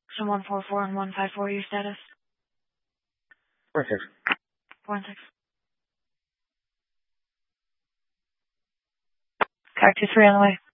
So 144 and 154, your status? 4-6. 4-6. Cactus 3 on the way.